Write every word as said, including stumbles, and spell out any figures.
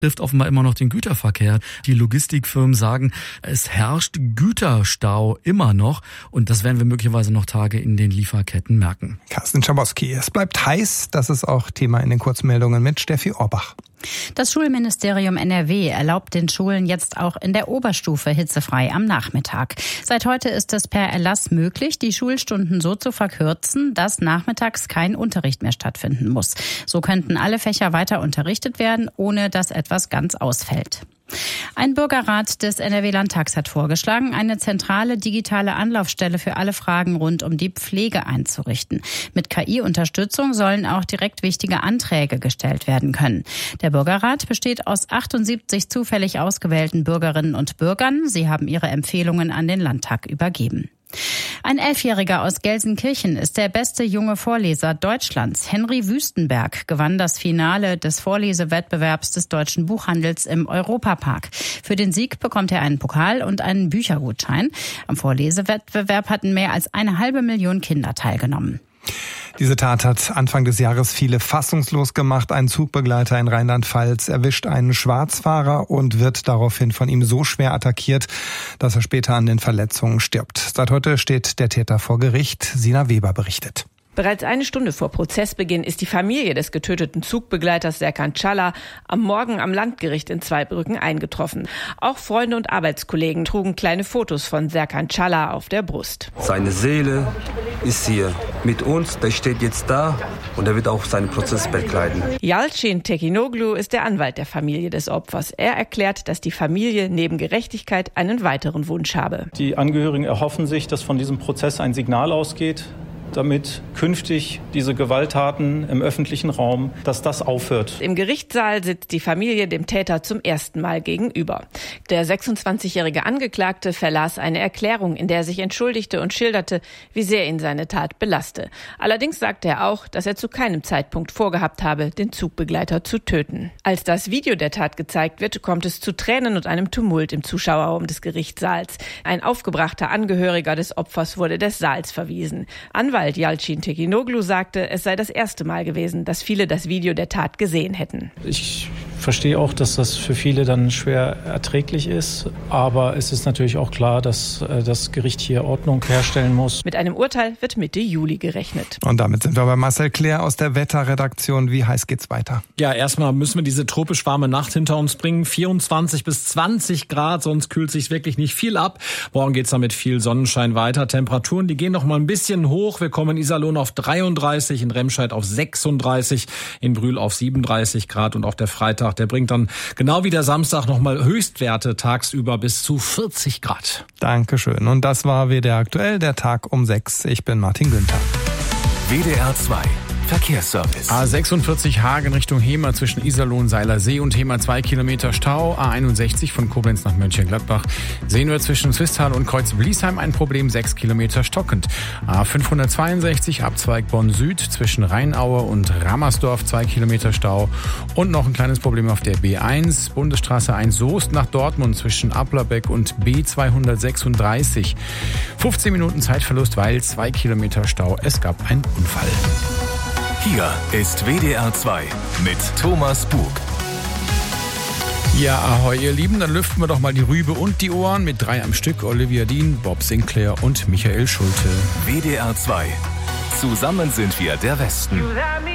trifft offenbar immer noch den Güterverkehr. Die Logistikfirmen sagen, es herrscht Güterstau immer noch und das werden wir möglicherweise noch Tage in den Lieferketten merken. Carsten Schabowski, es bleibt heiß, das ist auch Thema in den Kurzmeldungen mit Steffi Orbach. Das Schulministerium N R W erlaubt den Schulen jetzt auch in der Oberstufe hitzefrei am Nachmittag. Seit heute ist es per Erlass möglich, die Schulstunden so zu verkürzen, dass nachmittags kein Unterricht mehr stattfinden muss. So könnten alle Fächer weiter unterrichtet werden, ohne dass etwas ganz ausfällt. Ein Bürgerrat des N R W-Landtags hat vorgeschlagen, eine zentrale digitale Anlaufstelle für alle Fragen rund um die Pflege einzurichten. Mit K I-Unterstützung sollen auch direkt wichtige Anträge gestellt werden können. Der Bürgerrat besteht aus achtundsiebzig zufällig ausgewählten Bürgerinnen und Bürgern. Sie haben ihre Empfehlungen an den Landtag übergeben. Ein Elfjähriger aus Gelsenkirchen ist der beste junge Vorleser Deutschlands. Henry Wüstenberg gewann das Finale des Vorlesewettbewerbs des deutschen Buchhandels im Europapark. Für den Sieg bekommt er einen Pokal und einen Büchergutschein. Am Vorlesewettbewerb hatten mehr als eine halbe Million Kinder teilgenommen. Diese Tat hat Anfang des Jahres viele fassungslos gemacht. Ein Zugbegleiter in Rheinland-Pfalz erwischt einen Schwarzfahrer und wird daraufhin von ihm so schwer attackiert, dass er später an den Verletzungen stirbt. Seit heute steht der Täter vor Gericht. Sina Weber berichtet. Bereits eine Stunde vor Prozessbeginn ist die Familie des getöteten Zugbegleiters Serkan Çala am Morgen am Landgericht in Zweibrücken eingetroffen. Auch Freunde und Arbeitskollegen trugen kleine Fotos von Serkan Çala auf der Brust. Seine Seele ist hier mit uns, der steht jetzt da und er wird auch seinen Prozess begleiten. Yalçin Tekinoglu ist der Anwalt der Familie des Opfers. Er erklärt, dass die Familie neben Gerechtigkeit einen weiteren Wunsch habe. Die Angehörigen erhoffen sich, dass von diesem Prozess ein Signal ausgeht, damit künftig diese Gewalttaten im öffentlichen Raum, dass das aufhört. Im Gerichtssaal sitzt die Familie dem Täter zum ersten Mal gegenüber. Der sechsundzwanzigjährige Angeklagte verlas eine Erklärung, in der er sich entschuldigte und schilderte, wie sehr ihn seine Tat belaste. Allerdings sagte er auch, dass er zu keinem Zeitpunkt vorgehabt habe, den Zugbegleiter zu töten. Als das Video der Tat gezeigt wird, kommt es zu Tränen und einem Tumult im Zuschauerraum des Gerichtssaals. Ein aufgebrachter Angehöriger des Opfers wurde des Saals verwiesen. Anwalt Yalçin Tekinoglu sagte, es sei das erste Mal gewesen, dass viele das Video der Tat gesehen hätten. Ich verstehe auch, dass das für viele dann schwer erträglich ist, aber es ist natürlich auch klar, dass das Gericht hier Ordnung herstellen muss. Mit einem Urteil wird Mitte Juli gerechnet. Und damit sind wir bei Marcel Claire aus der Wetterredaktion. Wie heiß geht's weiter? Ja, erstmal müssen wir diese tropisch warme Nacht hinter uns bringen. vierundzwanzig bis zwanzig Grad, sonst kühlt sich wirklich nicht viel ab. Morgen geht's dann mit viel Sonnenschein weiter. Temperaturen, die gehen noch mal ein bisschen hoch. Wir kommen in Iserlohn auf dreiunddreißig, in Remscheid auf sechsunddreißig, in Brühl auf siebenunddreißig Grad und auch der Freitag, der bringt dann genau wie der Samstag nochmal Höchstwerte tagsüber bis zu vierzig Grad. Dankeschön. Und das war W D R aktuell, der Tag um sechs. Ich bin Martin Günther. W D R zwei Verkehrsservice. A sechsundvierzig Hagen Richtung Hemer zwischen Iserlohn, Seilersee und Hemer zwei Kilometer Stau. A einundsechzig von Koblenz nach Mönchengladbach. Sehen wir zwischen Swisttal und Kreuz-Bliesheim ein Problem, sechs Kilometer stockend. A fünfhundertzweiundsechzig Abzweig Bonn Süd zwischen Rheinaue und Rammersdorf, zwei Kilometer Stau. Und noch ein kleines Problem auf der B eins, Bundesstraße eins Soest nach Dortmund zwischen Applerbeck und B zweihundertsechsunddreißig. fünfzehn Minuten Zeitverlust, weil zwei Kilometer Stau. Es gab einen Unfall. Hier ist W D R zwei mit Thomas Bug. Ja, ahoi ihr Lieben, dann lüften wir doch mal die Rübe und die Ohren mit drei am Stück. Olivia Dean, Bob Sinclair und Michael Schulte. W D R zwei. Zusammen sind wir der Westen.